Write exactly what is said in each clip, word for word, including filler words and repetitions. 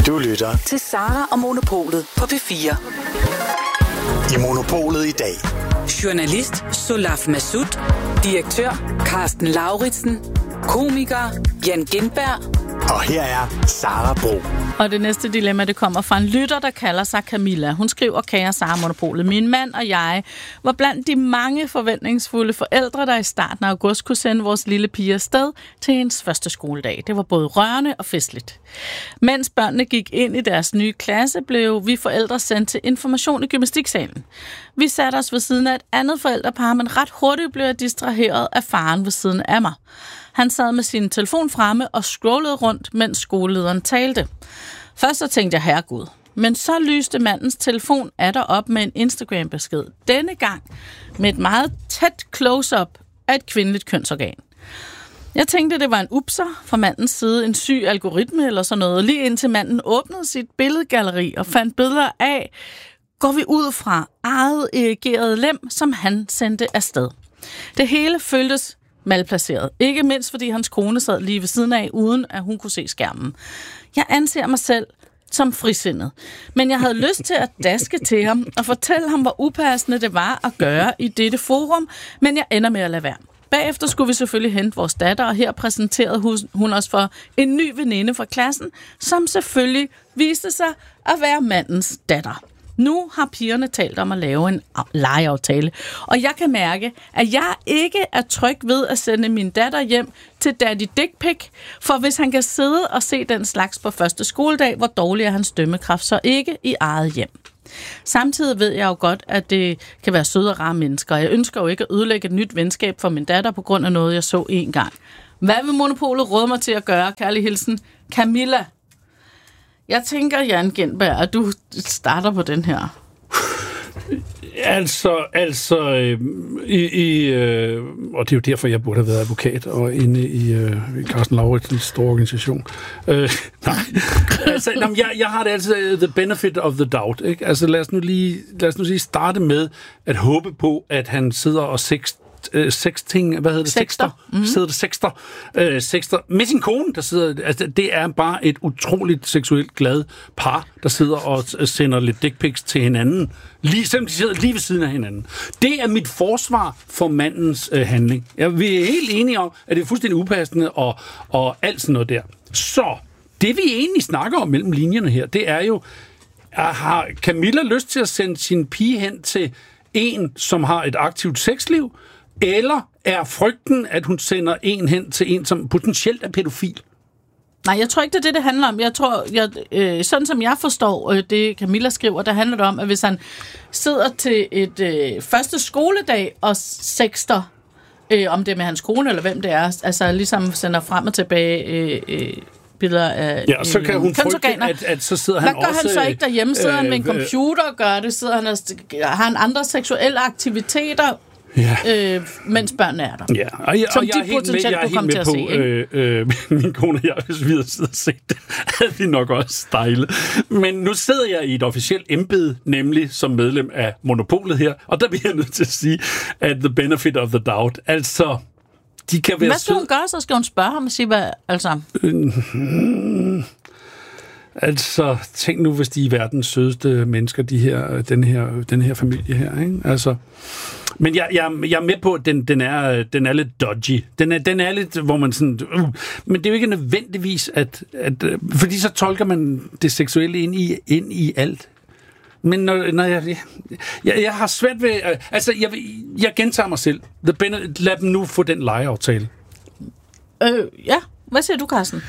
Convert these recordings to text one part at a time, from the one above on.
Du lytter til Sara og Monopolet på P fire. I Monopolet i dag. Journalist Solaf Massoud, direktør Carsten Lauritsen, komiker Jan Gindberg. Og her er Sara Bro. Og det næste dilemma, det kommer fra en lytter, der kalder sig Camilla. Hun skriver, kære Sara Monopolet, min mand og jeg var blandt de mange forventningsfulde forældre, der i starten af august kunne sende vores lille pige afsted til hendes første skoledag. Det var både rørende og festligt. Mens børnene gik ind i deres nye klasse, blev vi forældre sendt til information i gymnastiksalen. Vi satte os ved siden af et andet forældrepar, men ret hurtigt blev jeg distraheret af faren ved siden af mig. Han sad med sin telefon fremme og scrollede rundt, mens skolelederen talte. Først så tænkte jeg, herregud. Men så lyste mandens telefon atter op med en Instagram-besked. Denne gang med et meget tæt close-up af et kvindeligt kønsorgan. Jeg tænkte, det var en upser fra mandens side, en syg algoritme eller sådan noget. Lige indtil manden åbnede sit billedgalleri og fandt billeder af, går vi ud fra eget erigeret lem, som han sendte afsted. Det hele føltes malplaceret. Ikke mindst, fordi hans kone sad lige ved siden af, uden at hun kunne se skærmen. Jeg anser mig selv som frisindet. Men jeg havde lyst til at daske til ham og fortælle ham, hvor upassende det var at gøre i dette forum, men jeg ender med at lade være. Bagefter skulle vi selvfølgelig hente vores datter, og her præsenterede hun os for en ny veninde fra klassen, som selvfølgelig viste sig at være mandens datter. Nu har pigerne talt om at lave en legeaftale, og jeg kan mærke, at jeg ikke er tryg ved at sende min datter hjem til Daddy Dick Pic, for hvis han kan sidde og se den slags på første skoledag, hvor dårlig er hans dømmekraft så ikke i eget hjem. Samtidig ved jeg jo godt, at det kan være søde og rare mennesker, og jeg ønsker jo ikke at ødelægge et nyt venskab for min datter på grund af noget, jeg så en gang. Hvad vil Monopolet råde mig til at gøre? Kærlig hilsen, Camilla. Jeg tænker, Jan Gindberg, at du starter på den her. Altså, altså øh, i, i, øh, og det er jo derfor, jeg burde have været advokat og inde i øh, Carsten Lauritsens store organisation. Øh, nej, altså, jamen, jeg, jeg har det altid the benefit of the doubt. Ikke? Altså, lad os nu lige, lad os nu lige starte med at håbe på, at han sidder og sext sexting, hvad hedder det? Sexter. Mm-hmm. Sidder det sexter. Øh, sexter. Med sin kone, der sidder, altså det er bare et utroligt seksuelt glad par, der sidder og sender lidt dick pics til hinanden, lige, selvom de sidder lige ved siden af hinanden. Det er mit forsvar for mandens øh, handling. Ja, vi er helt enige om, at det er fuldstændig upassende og, og alt sådan noget der. Så, det vi egentlig snakker om mellem linjerne her, det er jo, har Camilla lyst til at sende sin pige hen til en, som har et aktivt sexliv, eller er frygten, at hun sender en hen til en, som potentielt er pædofil? Nej, jeg tror ikke, det er det, det handler om. Jeg tror, jeg, øh, sådan som jeg forstår øh, det, Camilla skriver, der handler det om, at hvis han sidder til et øh, første skoledag og sexter, øh, om det er med hans kone eller hvem det er, altså ligesom sender frem og tilbage øh, øh, billeder af ja, så kan hun frygte, at, at så sidder han også... Hvad gør han så ikke derhjemme? Sidder øh, han med en computer og gør det? Sidder han og, har han andre seksuelle aktiviteter, ja. øh, mens børnene er der? Ja, og jeg, som og jeg de er helt med, jeg er helt med på, se, øh, øh, min kone og jeg, hvis vi havde siddet og set det, havde vi nok også stejlet. Men nu sidder jeg i et officielt embede, nemlig som medlem af Monopolet her, og der bliver jeg nødt til at sige, at the benefit of the doubt, altså... De kan være hvad skal hun gøre, så skal hun spørge ham og sige, hvad, altså... Øh, altså, tænk nu, hvis de er verdens sødeste mennesker, de her, den her, den her familie her, ikke? Altså... Men jeg, jeg, jeg er med på, at den, den, er, den er lidt dodgy. Den er, den er lidt, hvor man sådan... Uh, men det er jo ikke nødvendigvis, at... at fordi så tolker man det seksuelle ind i, ind i alt. Men når, når jeg, jeg... Jeg har svært ved... Altså, jeg, jeg gentager mig selv. Lad dem nu få den legeaftale. Øh, ja. Hvad siger du, Carsten?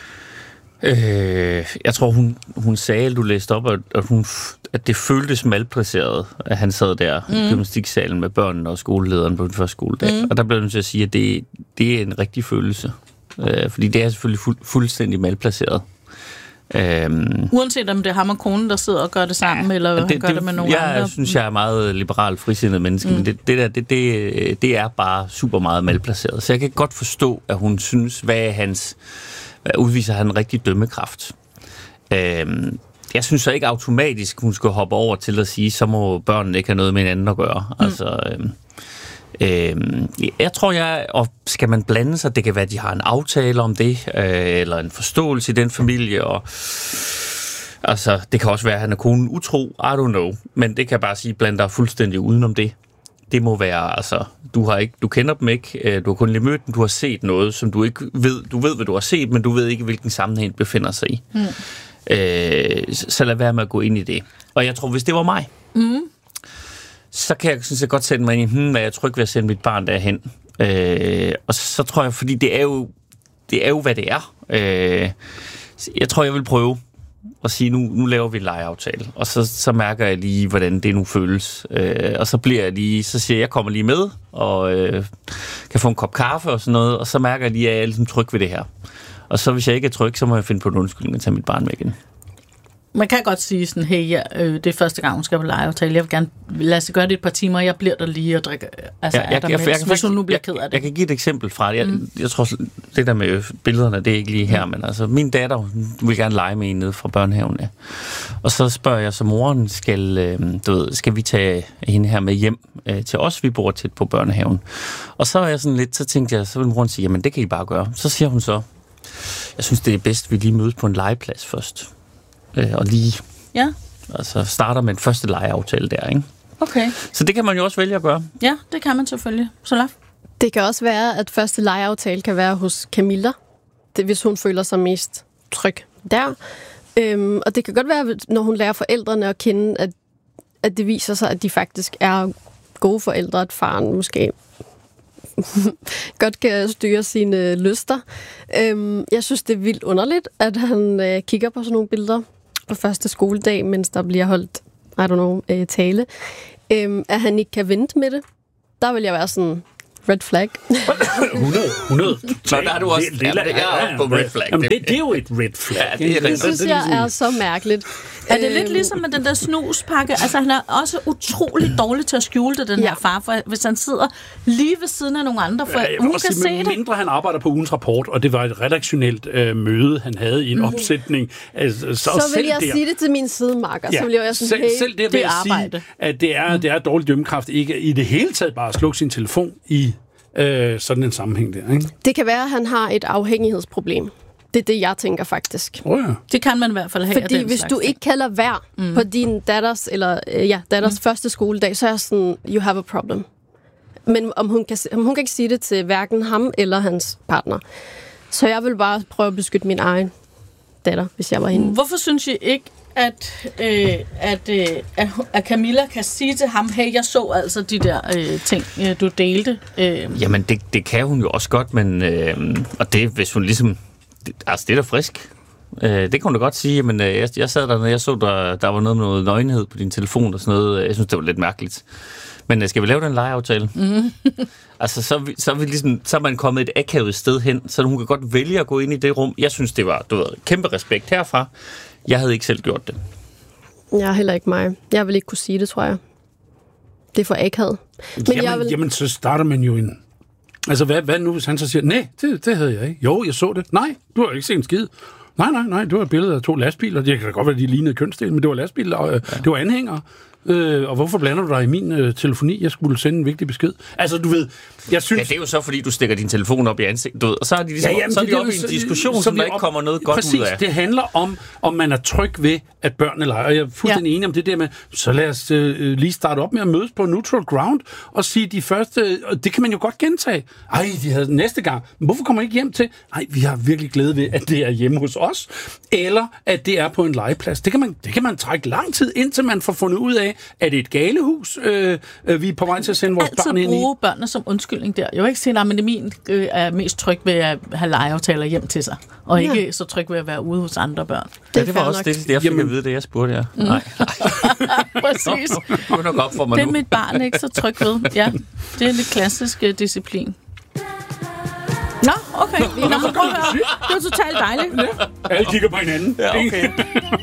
Øh, jeg tror, hun, hun sagde, at du læste op, at, hun, at det føltes malplaceret, at han sad der mm. i gymnastiksalen med børnene og skolelederen på den første skoledag. Mm. Og der blev jeg til at sige, at det, det er en rigtig følelse. Øh, fordi det er selvfølgelig fuld, fuldstændig malplaceret. Øhm, Uanset om det er ham og konen, der sidder og gør det sammen, ja, eller det, han gør det, det med nogen jeg andre. Jeg synes, jeg er meget liberal frisindet menneske, mm. men det, det der, det, det, det er bare super meget malplaceret. Så jeg kan godt forstå, at hun synes, hvad er hans... Hvad udviser han en rigtig dømmekraft. Øhm, jeg synes så ikke automatisk, hun skal hoppe over til at sige, så må børnene ikke have noget med hinanden at gøre. Mm. Altså... Øhm, Øhm, jeg tror, jeg, og skal man blande sig, det kan være, at de har en aftale om det, øh, eller en forståelse i den familie, og Altså, det kan også være, at han er konen utro, I don't know. Men det kan jeg bare sige, blandt dig fuldstændig udenom det. Det må være, altså, du har ikke, du kender dem ikke, du har kun lige mødt dem, du har set noget, som du ikke ved, du ved, hvad du har set, men du ved ikke, hvilken sammenhæng befinder sig i. Mm. Øh, så lad være med at gå ind i det. Og jeg tror, hvis det var mig, mm. så kan jeg, synes jeg godt sætte mig ind i, hmm, hvad jeg er tryg ved at sende mit barn derhen. Øh, og så tror jeg, fordi det er jo, det er jo hvad det er. Øh, jeg tror, jeg vil prøve og sige, nu, nu laver vi en legeaftale, og så, så mærker jeg lige, hvordan det nu føles. Øh, og så bliver jeg lige, så siger jeg, jeg kommer lige med, og øh, kan få en kop kaffe og sådan noget, og så mærker jeg lige, at jeg er ligesom tryg ved det her. Og så hvis jeg ikke er tryg, så må jeg finde på en undskyldning og tage mit barn med igen. Man kan godt sige sådan, hey, ja, øh, det er første gang, hun skal på legeaftale. Jeg vil gerne, lad os gøre det et par timer, jeg bliver der lige og drikker, altså ja, jeg, er der jeg, med, jeg, jeg, hvis hun nu bliver jeg, ked af det. Jeg kan give et eksempel fra det. Jeg, mm. jeg tror, det der med billederne, det er ikke lige her, mm. men altså, min datter, hun vil gerne lege med en nede fra børnehaven. Ja. Og så spørger jeg så moren, skal, øh, du ved, skal vi tage hende her med hjem øh, til os? Vi bor tæt på børnehaven. Og så er jeg sådan lidt, så tænkte jeg, så vil moren sige, jamen det kan I bare gøre. Så siger hun så, jeg synes, det er bedst, at vi lige mødes på en legeplads først. Øh, og lige ja. altså starter med en første legeaftale der, ikke? Okay. Så det kan man jo også vælge at gøre. Ja, det kan man selvfølgelig. Solaf? Det kan også være, at første legeaftale kan være hos Camilla, det, hvis hun føler sig mest tryg der. Øhm, og det kan godt være, når hun lærer forældrene at kende, at, at det viser sig, at de faktisk er gode forældre, at faren måske godt kan styre sine lyster. Øhm, jeg synes, det er vildt underligt, at han øh, kigger på sådan nogle billeder på første skoledag, mens der bliver holdt, I don't know, øh, tale. Øhm, at han ikke kan vente med det. Der vil jeg være sådan, red flag. hundrede, hundrede. Så der er du også, det, det, ja, det er på red flag. Jamen, det, det er jo et red flag. Ja, det, er det synes jeg er så mærkeligt. Er det lidt ligesom med den der snuspakke? Altså, han er også utrolig dårlig til at skjule det, den ja. her far, for hvis han sidder lige ved siden af nogle andre, for ja, hun kan sige, se det. Mindre han arbejder på ugens rapport, og det var et redaktionelt øh, møde, han havde i en mm-hmm. opsætning. Altså, så så vil jeg der, sige det til min sidemarker. Ja, så vil jeg være sådan, selv, hey, selv det, det er arbejde. Sige, at det er, det er dårlig dømmekraft ikke i det hele taget bare at slukke sin telefon i øh, sådan en sammenhæng der, ikke? Det kan være, at han har et afhængighedsproblem. Det er det, jeg tænker faktisk. Oh, ja. Det kan man i hvert fald have. Fordi hvis du ikke kalder vær mm. på din datters, eller, ja, datters mm. første skoledag, så er jeg sådan, you have a problem. Men om hun, kan, om hun kan ikke sige det til hverken ham eller hans partner. Så jeg vil bare prøve at beskytte min egen datter, hvis jeg var hende. Hvorfor synes I ikke, at, øh, at, øh, at, at Camilla kan sige til ham, hey, jeg så altså de der øh, ting, øh, du delte? Øh. Jamen, det, det kan hun jo også godt, men øh, og det, hvis hun ligesom, det, altså det er da frisk. Øh, det kan hun da godt sige, men øh, jeg, jeg sad der, når jeg så, der, der var noget med noget nøgenhed på din telefon og sådan noget. Jeg synes, det var lidt mærkeligt. Men øh, skal vi lave den legeaftale? Mm. altså, så, så, er vi ligesom, så er man kommet et akavet sted hen, så hun kan godt vælge at gå ind i det rum. Jeg synes, det var, du ved, kæmpe respekt herfra. Jeg havde ikke selv gjort det. Jeg er heller ikke mig. Jeg vil ikke kunne sige det, tror jeg. Det er for akavet. Men jamen, jeg vil... jamen, så starter man jo en... Altså, hvad, hvad nu, hvis han så siger, nej, det, det havde jeg ikke. Jo, jeg så det. Nej, du har ikke set en skid. Nej, nej, nej, det var et billede af to lastbiler. Det kan da godt være, de lignede kønsdel, men det var lastbiler, og øh, ja. det var anhængere. Øh, og hvorfor blander du dig i min øh, telefoni? Jeg skulle sende en vigtig besked. Altså, du ved, jeg synes... Ja, det er jo så, fordi du stikker din telefon op i ansigtet, og så er de, ligesom, ja, jamen, så er de oppe i en diskussion, så, som der ikke op... kommer noget godt Præcis, ud af. Det handler om, om man er tryg ved, at børnene leger. Og jeg er fuldstændig ja. enig om det der med, så lad os øh, lige starte op med at mødes på neutral ground, og sige de første... Og det kan man jo godt gentage. Ej, de havde næste gang. Men hvorfor kommer I ikke hjem til? Ej, vi har virkelig glæde ved, at det er hjemme hos os. Eller at det er på en legeplads. Det kan man, det kan man trække lang tid, indtil man får fundet ud af, at det er et galehus, øh, øh, vi er på vej til at sende vores børn ind i. Altid bruge børnene som undskyldning der. Jeg vil ikke sige, at min øh, er mest tryg ved at have legeaftaler hjem til sig, og ja. ikke så tryg ved at være ude hos andre børn. Det, ja, det var også det, jeg fik Jamen. at vide, det jeg spurgte jer. Mm. Nej. Præcis. Det er nok op for mig det er nu. mit barn ikke så tryg ved. Ja, det er lidt klassisk uh, disciplin. Nå, okay. Nå, prøv at høre. Det var totalt dejligt. Ja. Alle kigger på hinanden. Ja, okay.